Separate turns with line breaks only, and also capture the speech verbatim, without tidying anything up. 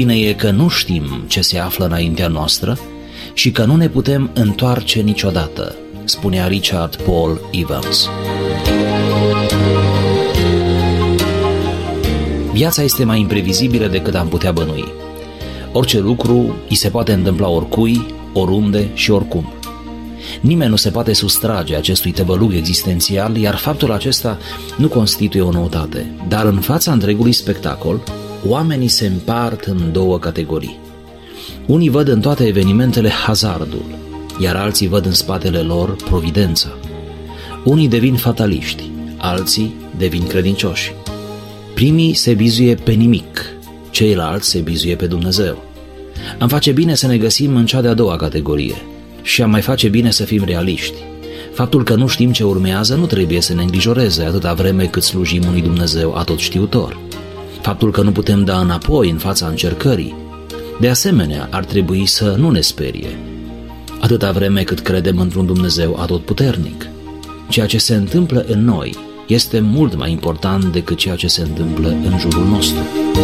Bine e că nu știm ce se află înaintea noastră și că nu ne putem întoarce niciodată, spunea Richard Paul Evans. Viața este mai imprevizibilă decât am putea bănui. Orice lucru îi se poate întâmpla oricui, oriunde și oricum. Nimeni nu se poate sustrage acestui tăvălug existențial, iar faptul acesta nu constituie o noutate. Dar în fața întregului spectacol, oamenii se împart în două categorii. Unii văd în toate evenimentele hazardul, iar alții văd în spatele lor providența. Unii devin fataliști, alții devin credincioși. Primii se bizuie pe nimic, ceilalți se bizuie pe Dumnezeu. Am face bine să ne găsim în cea de-a doua categorie și am mai face bine să fim realiști. Faptul că nu știm ce urmează nu trebuie să ne îngrijoreze atâta vreme cât slujim unui Dumnezeu atotștiutor. Faptul că nu putem da înapoi în fața încercării, de asemenea, ar trebui să nu ne sperie, atâta vreme cât credem într-un Dumnezeu atotputernic. Ceea ce se întâmplă în noi este mult mai important decât ceea ce se întâmplă în jurul nostru.